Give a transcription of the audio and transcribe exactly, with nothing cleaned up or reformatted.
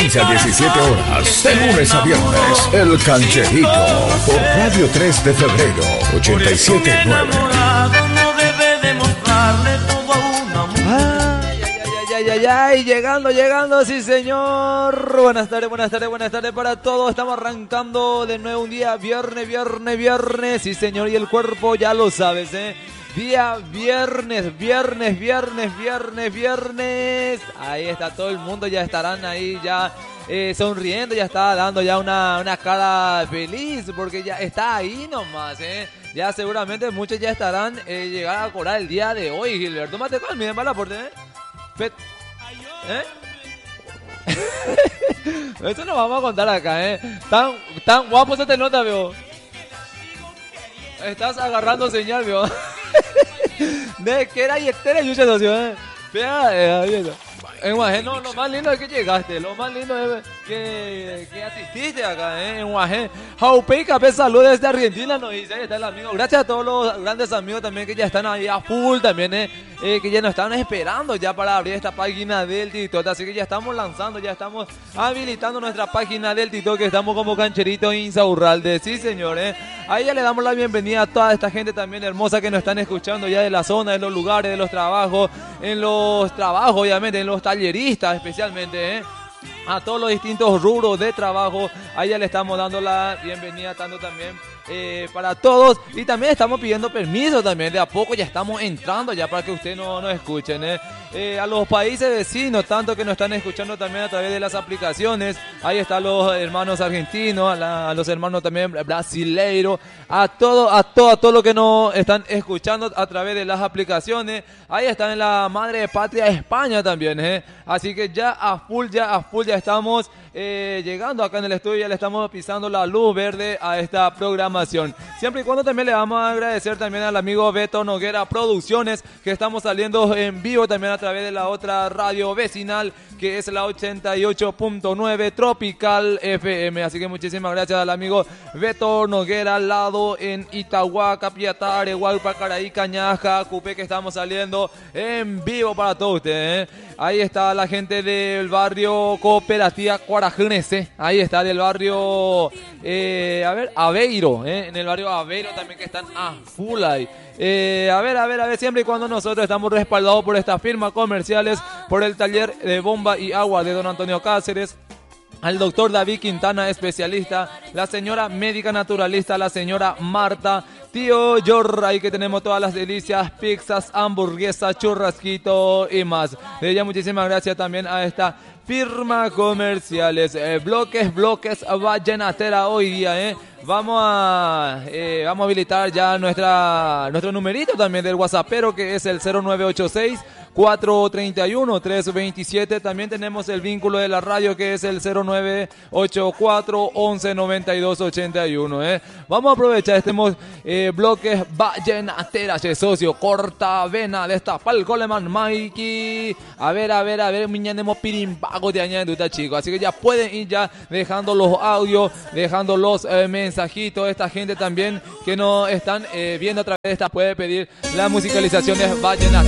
quince a diecisiete horas, de lunes a viernes, El Cancherito, por Radio tres de Febrero, ochenta y siete punto nueve. No debe demostrarle todo a una mujer. Ay, ay, ay, ay, ay, llegando, llegando, sí señor. Buenas tardes, buenas tardes, buenas tardes para todos. Estamos arrancando de nuevo un día viernes, viernes, viernes. Sí señor, y el cuerpo ya lo sabes, eh. Día viernes, viernes, viernes, viernes, viernes. Ahí está todo el mundo, ya estarán ahí ya eh, sonriendo, ya está dando ya una, una cara feliz porque ya está ahí nomás, eh. Ya seguramente muchos ya estarán eh, llegar a cobrar el día de hoy, Gilberto. Mate con miren para la puerta, eh. Pet. ¿Eh? Eso nos vamos a contar acá, eh. Tan, tan guapo se te nota, veo. Estás agarrando señal, veo. De que era y etera y eh. Vea, eh, ahí está. En Guajé, no, lo más lindo es que llegaste, lo más lindo es que, que asististe acá, ¿eh? En Guajé. Jaupey Capé, saludos desde Argentina, nos dice, ahí está el amigo. Gracias a todos los grandes amigos también que ya están ahí a full también, ¿eh? Eh, que ya nos están esperando ya para abrir esta página del TikTok, así que ya estamos lanzando, ya estamos habilitando nuestra página del TikTok, que estamos como Cancherito Insaurralde, sí señores. Ahí ya le damos la bienvenida a toda esta gente también hermosa que nos están escuchando ya de la zona, de los lugares, de los trabajos, en los trabajos obviamente, en los talleristas especialmente, ¿eh? A todos los distintos rubros de trabajo. Ahí ya le estamos dando la bienvenida tanto también eh, para todos, y también estamos pidiendo permiso también, de a poco ya estamos entrando ya para que ustedes no nos escuchen, ¿eh? Eh, a los países vecinos, tanto que nos están escuchando también a través de las aplicaciones. Ahí están los hermanos argentinos, a, la, a los hermanos también brasileiros, a todo, a todo, a todo lo que nos están escuchando a través de las aplicaciones. Ahí están en la madre patria España también, ¿eh? Así que ya a full, ya a full, ya estamos eh, llegando acá en el estudio, ya le estamos pisando la luz verde a esta programación. Siempre y cuando también le vamos a agradecer también al amigo Beto Noguera Producciones, que estamos saliendo en vivo también a través de la otra radio vecinal, que es la ochenta y ocho punto nueve Tropical F M. Así que muchísimas gracias al amigo Beto Noguera, al lado en Itagua, Capiatare, Hualpa, Caraí, Cañaja, Cupé, que estamos saliendo en vivo para todos ustedes, ¿eh? Ahí está la gente del barrio Cooperativa Cuarajunese. Ahí está del barrio, eh, a ver, Aveiro, ¿eh? En el barrio Aveiro también, que están a full ahí. Eh, a ver, a ver, a ver, siempre y cuando nosotros estamos respaldados por estas firmas comerciales, por el taller de bomba y agua de don Antonio Cáceres, al doctor David Quintana, especialista, la señora médica naturalista, la señora Marta, tío Jorra, ahí que tenemos todas las delicias, pizzas, hamburguesas, churrasquito y más. De ella muchísimas gracias también a esta firma comerciales, eh, bloques, bloques, vallenatera hoy día, eh. Vamos a eh, vamos a habilitar ya nuestra nuestro numerito también del WhatsAppero, que es el cero nueve ocho seis, cuatro tres uno, tres dos siete. También tenemos el vínculo de la radio, que es el cero nueve ocho cuatro, once, noventa y dos, ochenta y uno, eh. Vamos a aprovechar este eh, bloques vallenatera, che, socio, corta vena de esta pal Coleman Mikey. A ver, a ver, a ver, miñanemos pirimbago de añaduta, chicos. Así que ya pueden ir ya dejando los audios, dejando los eh, mensajitos. Esta gente también que nos están eh, viendo a través de esta puede pedir la musicalización de vallenatera.